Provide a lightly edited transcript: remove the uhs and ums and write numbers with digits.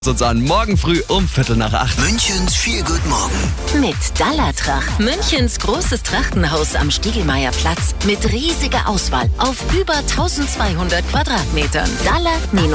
uns an. Morgen früh um 7:45. Münchens Feel Good Morgen. Mit Dallatrach. Münchens großes Trachtenhaus am Stiegelmeierplatz mit riesiger Auswahl auf über 1200 Quadratmetern. Dalla